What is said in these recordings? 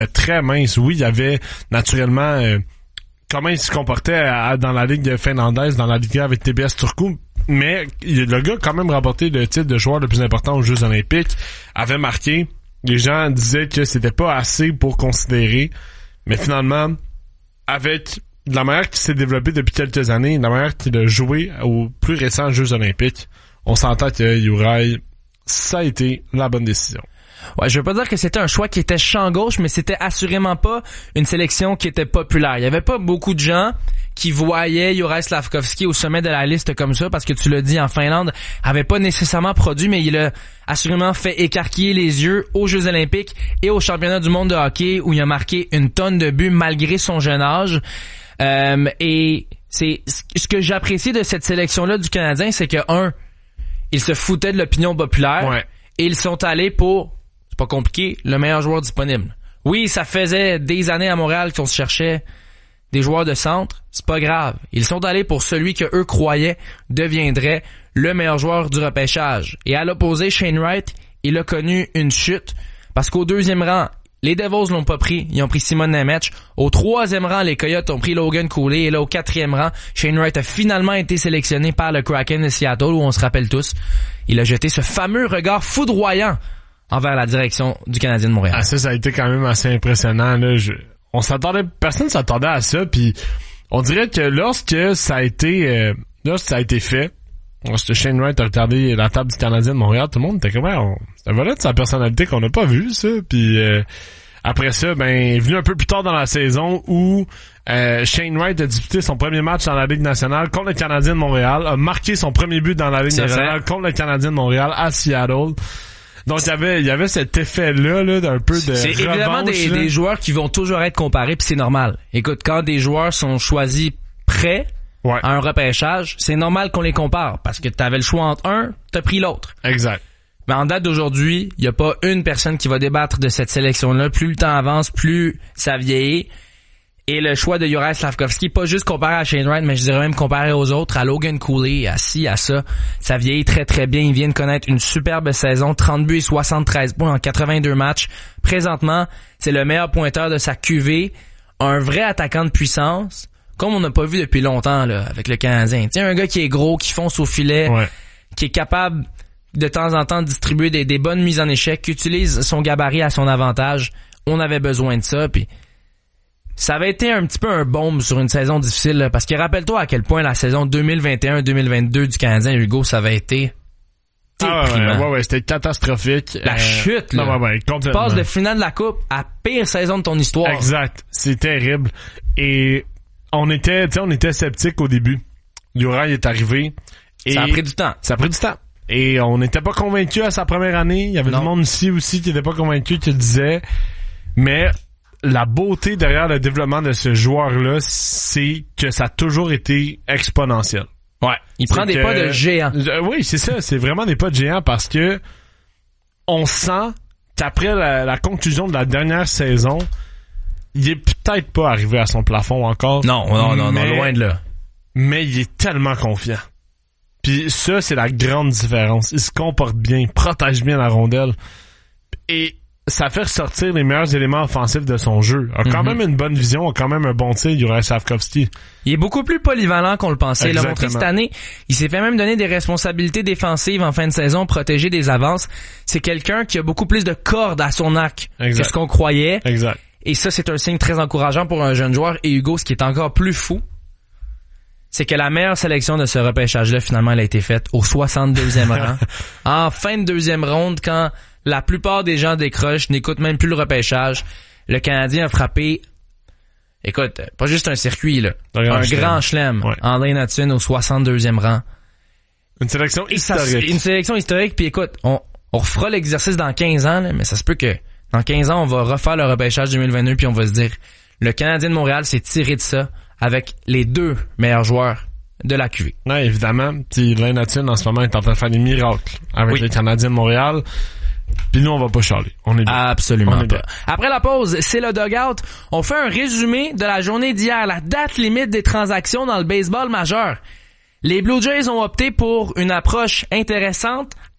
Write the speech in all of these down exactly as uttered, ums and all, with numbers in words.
très mince. Oui, il y avait naturellement euh, comment il se comportait à, à, dans la Ligue finlandaise, dans la Ligue avec T B S Turku, mais le gars a quand même remporté le titre de joueur le plus important aux Jeux olympiques, avait marqué. Les gens disaient que c'était pas assez pour considérer, mais finalement, avec de la manière qu'il s'est développé depuis quelques années, de la manière qu'il a joué aux plus récents Jeux olympiques, on s'entend que Juraj, ça a été la bonne décision. Ouais, je veux pas dire que c'était un choix qui était champ gauche, mais c'était assurément pas une sélection qui était populaire. Il y avait pas beaucoup de gens qui voyaient Juraj Slafkovský au sommet de la liste comme ça, parce que tu l'as dit, en Finlande, avait pas nécessairement produit, mais il a assurément fait écarquiller les yeux aux Jeux olympiques et aux championnats du monde de hockey, où il a marqué une tonne de buts malgré son jeune âge. Euh, et c'est ce que j'apprécie de cette sélection-là du Canadien, c'est que, un, ils se foutaient de l'opinion populaire, ouais. et ils sont allés pour, c'est pas compliqué, le meilleur joueur disponible. Oui, ça faisait des années à Montréal qu'on se cherchait des joueurs de centre, c'est pas grave. Ils sont allés pour celui que eux croyaient deviendrait le meilleur joueur du repêchage. Et à l'opposé, Shane Wright, il a connu une chute, parce qu'au deuxième rang, les Devils l'ont pas pris, ils ont pris Simon Nemec. Au troisième rang, les Coyotes ont pris Logan Cooley, et là, au quatrième rang, Shane Wright a finalement été sélectionné par le Kraken de Seattle, où on se rappelle tous, il a jeté ce fameux regard foudroyant envers la direction du Canadien de Montréal. Ah, ça, ça a été quand même assez impressionnant, là. Je, on s'attendait, personne s'attendait à ça, puis on dirait que lorsque ça a été, euh, lorsque ça a été fait, lorsque Shane Wright a regardé la table du Canadien de Montréal, tout le monde était comme, ouais, on, c'est un volet de sa personnalité qu'on n'a pas vu, ça, puis euh, après ça, ben, est venu un peu plus tard dans la saison où euh, Shane Wright a disputé son premier match dans la Ligue nationale contre le Canadien de Montréal, a marqué son premier but dans la Ligue c'est nationale vrai. contre le Canadien de Montréal à Seattle. Donc il y avait il y avait cet effet là là d'un peu de c'est revanche, évidemment des, des joueurs qui vont toujours être comparés, puis c'est normal. Écoute, quand des joueurs sont choisis prêts ouais. à un repêchage, c'est normal qu'on les compare parce que t'avais le choix entre un, t'as pris l'autre. Exact. Mais en date d'aujourd'hui, il y a pas une personne qui va débattre de cette sélection là. Plus le temps avance, plus ça vieillit. Et le choix de Juraj Slafkovský, pas juste comparé à Shane Wright, mais je dirais même comparé aux autres, à Logan Cooley, à ci, à ça, ça vieillit très très bien. Il vient de connaître une superbe saison, trente buts et soixante-treize points en quatre-vingt-deux matchs. Présentement, c'est le meilleur pointeur de sa Q V, un vrai attaquant de puissance, comme on n'a pas vu depuis longtemps là avec le Canadien. Tu sais, un gars qui est gros, qui fonce au filet, ouais. qui est capable de temps en temps de distribuer des, des bonnes mises en échec, qui utilise son gabarit à son avantage. On avait besoin de ça, puis ça avait été un petit peu un baume sur une saison difficile, là, parce que rappelle-toi à quel point la saison deux mille vingt et un deux mille vingt-deux du Canadien, Hugo, ça avait été ah ouais, ouais, ouais, c'était catastrophique. La euh, chute, là. Non, ouais, ouais, tu passes de finale de la Coupe à pire saison de ton histoire. Exact. C'est terrible. Et on était, tu sais, on était sceptiques au début. Juraj est arrivé. Et ça a pris du temps. Ça a pris du temps. Et on n'était pas convaincus à sa première année. Il y avait non. du monde ici aussi qui n'était pas convaincu, qui le disait. Mais la beauté derrière le développement de ce joueur-là, c'est que ça a toujours été exponentiel. Ouais. Il prend des que, pas de géant. Euh, oui, c'est ça. C'est vraiment des pas de géant parce que on sent qu'après la, la conclusion de la dernière saison, il est peut-être pas arrivé à son plafond encore. Non, non, non, mais, non, loin de là. Mais il est tellement confiant. Puis ça, c'est la grande différence. Il se comporte bien, il protège bien la rondelle. Et ça fait ressortir les meilleurs éléments offensifs de son jeu. A quand mm-hmm. même une bonne vision, a quand même un bon tir, Juraj Slafkovský. Il est beaucoup plus polyvalent qu'on le pensait. Il a montré cette année. Il s'est fait même donner des responsabilités défensives en fin de saison, protéger des avances. C'est quelqu'un qui a beaucoup plus de cordes à son arc exact. que ce qu'on croyait. Exact. Et ça, c'est un signe très encourageant pour un jeune joueur. Et Hugo, ce qui est encore plus fou, c'est que la meilleure sélection de ce repêchage-là, finalement, elle a été faite au soixante-deuxième rang. En fin de deuxième ronde, quand la plupart des gens décrochent, n'écoutent même plus le repêchage, le Canadien a frappé, écoute, pas juste un circuit, là, un, un grand chelem. Ouais. André Nathun au soixante-deuxième rang. Une sélection historique. Ça, une sélection historique, puis écoute, on, on refera l'exercice dans quinze ans, là, mais ça se peut que dans quinze ans, on va refaire le repêchage deux mille vingt-deux, puis on va se dire, le Canadien de Montréal s'est tiré de ça avec les deux meilleurs joueurs de la Q V. Non, évidemment. Puis André Nathun, en ce moment, est en train de faire des miracles avec oui. les Canadiens de Montréal. Puis nous, on va pas chialer. On est bien. Absolument on est pas. bien. Après la pause, c'est le dugout. On fait un résumé de la journée d'hier, la date limite des transactions dans le baseball majeur. Les Blue Jays ont opté pour une approche intéressante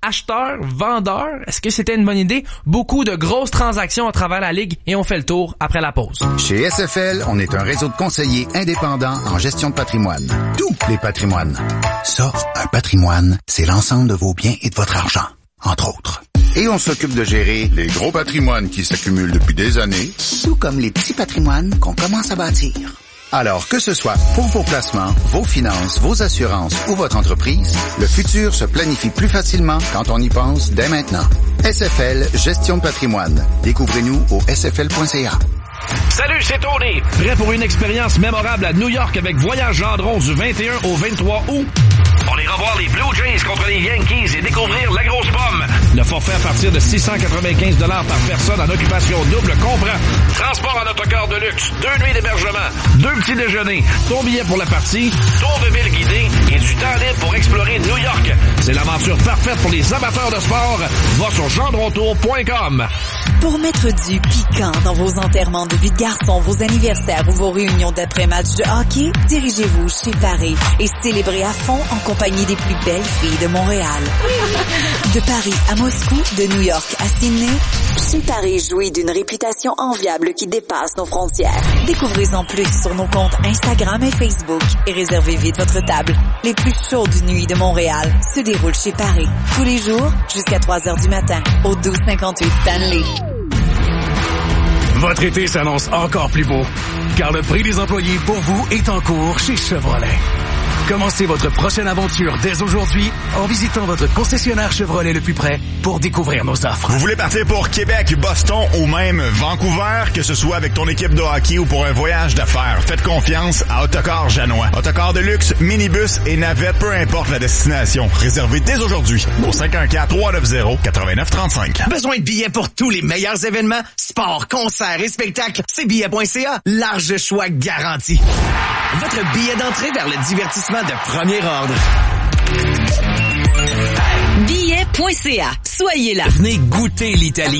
acheteurs, vendeurs, est-ce que c'était une bonne idée? Beaucoup de grosses transactions à travers la ligue et on fait le tour après la pause. Chez S F L, on est un réseau de conseillers indépendants en gestion de patrimoine. Tous les patrimoines. Ça, un patrimoine, c'est l'ensemble de vos biens et de votre argent, entre autres. Et on s'occupe de gérer les gros patrimoines qui s'accumulent depuis des années, tout comme les petits patrimoines qu'on commence à bâtir. Alors, que ce soit pour vos placements, vos finances, vos assurances ou votre entreprise, le futur se planifie plus facilement quand on y pense dès maintenant. S F L Gestion de patrimoine. Découvrez-nous au s f l point c a. Salut, c'est Tony. Prêt pour une expérience mémorable à New York avec Voyage Gendron du vingt et un au vingt-trois août? On ira voir les Blue Jays contre les Yankees et découvrir la grosse pomme. Le forfait à partir de six cent quatre-vingt-quinze dollars par personne en occupation double comprend transport en autocar de luxe, deux nuits d'hébergement, deux petits déjeuners, ton billet pour la partie, tour de ville guidé et du temps libre pour explorer New York. C'est l'aventure parfaite pour les amateurs de sport. Va sur gendrontour point com. Pour mettre du piquant dans vos enterrements de vie de garçon, vos anniversaires ou vos réunions d'après-match de hockey, dirigez-vous chez Paris et célébrez à fond en compagnie des plus belles filles de Montréal. De Paris à Moscou, de New York à Sydney, chez Paris jouit d'une réputation enviable qui dépasse nos frontières. Découvrez-en plus sur nos comptes Instagram et Facebook et réservez vite votre table. Les plus chaudes nuits de Montréal se déroulent chez Paris, tous les jours jusqu'à trois heures du matin, au douze cinquante-huit Stanley. Votre été s'annonce encore plus beau, car le prix des employés pour vous est en cours chez Chevrolet. Commencez votre prochaine aventure dès aujourd'hui en visitant votre concessionnaire Chevrolet le plus près pour découvrir nos offres. Vous voulez partir pour Québec, Boston ou même Vancouver, que ce soit avec ton équipe de hockey ou pour un voyage d'affaires, faites confiance à Autocar Janois. Autocar de luxe, minibus et navette, peu importe la destination. Réservez dès aujourd'hui au cinq un quatre, trois neuf zéro, neuf neuf trois cinq. Besoin de billets pour tous les meilleurs événements, sports, concerts et spectacles? C'est billets point c a. Large choix garanti. Votre billet d'entrée vers le divertissement de premier ordre. billets point c a. Soyez là. Venez goûter l'Italie.